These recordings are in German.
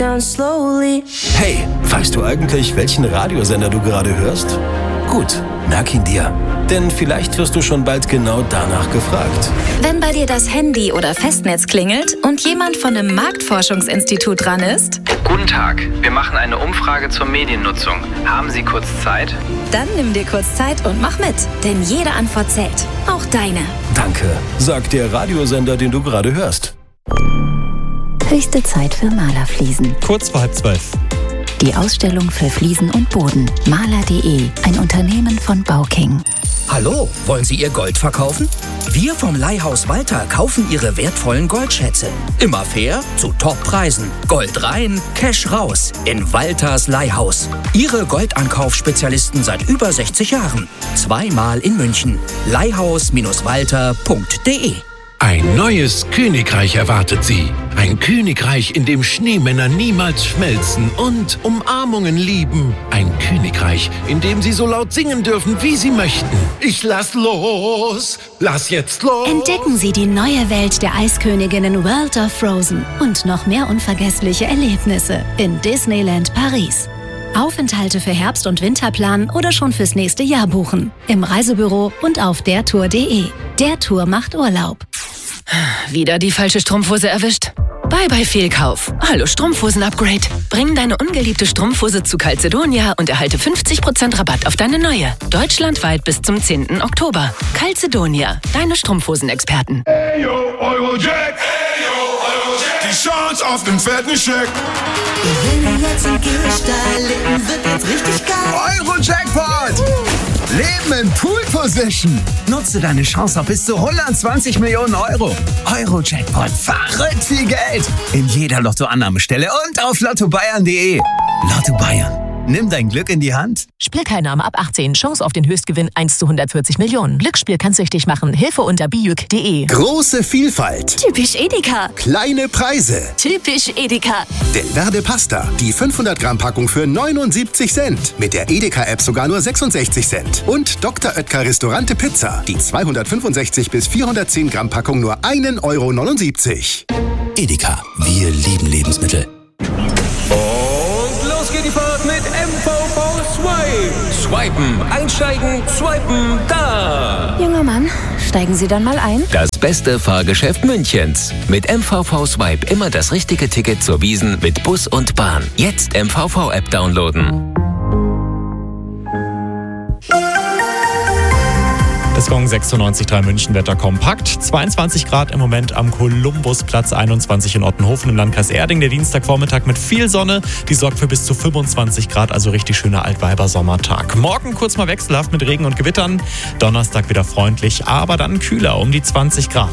Hey, weißt du eigentlich, welchen Radiosender du gerade hörst? Gut, merk ihn dir. Denn vielleicht wirst du schon bald genau danach gefragt. Wenn bei dir das Handy oder Festnetz klingelt und jemand von einem Marktforschungsinstitut dran ist. Guten Tag, wir machen eine Umfrage zur Mediennutzung. Haben Sie kurz Zeit? Dann nimm dir kurz Zeit und mach mit. Denn jede Antwort zählt. Auch deine. Danke, sagt der Radiosender, den du gerade hörst. Höchste Zeit für Malerfliesen. Kurz vor 11:30. Die Ausstellung für Fliesen und Boden. Maler.de, ein Unternehmen von Bauking. Hallo, wollen Sie Ihr Gold verkaufen? Wir vom Leihhaus Walter kaufen Ihre wertvollen Goldschätze. Immer fair, zu Toppreisen. Gold rein, Cash raus. In Walters Leihhaus. Ihre Goldankaufspezialisten seit über 60 Jahren. 2-mal in München. Leihhaus-walter.de. Ein neues Königreich erwartet Sie. Ein Königreich, in dem Schneemänner niemals schmelzen und Umarmungen lieben. Ein Königreich, in dem Sie so laut singen dürfen, wie Sie möchten. Ich lass los, lass jetzt los. Entdecken Sie die neue Welt der Eisköniginnen World of Frozen und noch mehr unvergessliche Erlebnisse in Disneyland Paris. Aufenthalte für Herbst- und Winter planen oder schon fürs nächste Jahr buchen. Im Reisebüro und auf dertour.de. Der Tour macht Urlaub. Wieder die falsche Strumpfhose erwischt? Bye Fehlkauf. Hallo Strumpfhosen-Upgrade. Bring deine ungeliebte Strumpfhose zu Calzedonia und erhalte 50% Rabatt auf deine neue. Deutschlandweit bis zum 10. Oktober. Calzedonia, deine Strumpfhosen-Experten. Hey yo, Eurojack. Hey yo, Eurojack. Die Chance auf den fetten Scheck. Wenn jetzt im Gehsteig leben, wird jetzt richtig geil. Eurojackpot! Leben in Pool Position. Nutze deine Chance auf bis zu 120 Millionen Euro. Eurojackpot, verrückt viel Geld. In jeder Lottoannahmestelle und auf lottobayern.de. Lotto Bayern. Nimm dein Glück in die Hand. Spielteilnahme ab 18. Chance auf den Höchstgewinn 1 zu 140 Millionen. Glücksspiel kann süchtig machen. Hilfe unter bijuk.de. Große Vielfalt. Typisch Edeka. Kleine Preise. Typisch Edeka. Delverde Pasta. Die 500 Gramm Packung für 79 Cent. Mit der Edeka-App sogar nur 66 Cent. Und Dr. Oetker Restaurante Pizza. Die 265 bis 410 Gramm Packung nur 1,79 €. Edeka, wir lieben Lebensmittel. Und los geht die Fahrt mit MVV Swipe. Swipen, einsteigen, swipen, da. Junger Mann, steigen Sie dann mal ein. Das beste Fahrgeschäft Münchens. Mit MVV Swipe immer das richtige Ticket zur Wiesn mit Bus und Bahn. Jetzt MVV-App downloaden. Das Gong 96.3 München Wetter kompakt. 22 Grad im Moment am Kolumbusplatz, 21 in Ottenhofen im Landkreis Erding. Der Dienstagvormittag mit viel Sonne, die sorgt für bis zu 25 Grad, also richtig schöner Altweiber-Sommertag. Morgen kurz mal wechselhaft mit Regen und Gewittern. Donnerstag wieder freundlich, aber dann kühler, um die 20 Grad.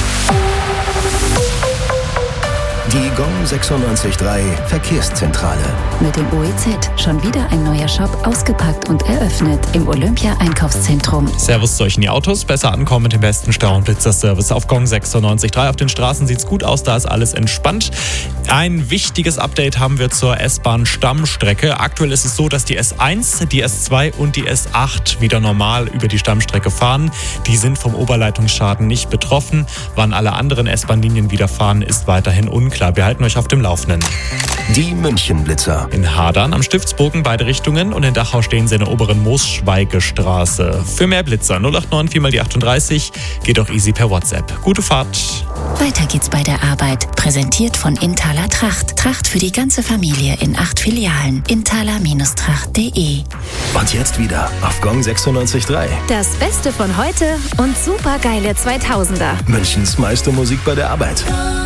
Die Gong 96.3 Verkehrszentrale. Mit dem OEZ schon wieder ein neuer Shop ausgepackt und eröffnet im Olympia-Einkaufszentrum. Servus zu euch in die Autos. Besser ankommen mit dem besten Stau- und Blitzerservice auf Gong 96.3. Auf den Straßen sieht's gut aus, da ist alles entspannt. Ein wichtiges Update haben wir zur S-Bahn-Stammstrecke. Aktuell ist es so, dass die S1, die S2 und die S8 wieder normal über die Stammstrecke fahren. Die sind vom Oberleitungsschaden nicht betroffen. Wann alle anderen S-Bahn-Linien wieder fahren, ist weiterhin unklar. Wir halten euch auf dem Laufenden. Die München-Blitzer. In Hadern am Stiftsbogen beide Richtungen und in Dachau stehen sie in der oberen Moosschweigestraße. Für mehr Blitzer 089 4 mal die 38 geht auch easy per WhatsApp. Gute Fahrt. Weiter geht's bei der Arbeit. Präsentiert von Inthaler Tracht. Tracht für die ganze Familie in 8 Filialen. Inthaler-Tracht.de. Und jetzt wieder auf Gong 96.3. Das Beste von heute und supergeile 2000er. Münchens meiste Musik bei der Arbeit.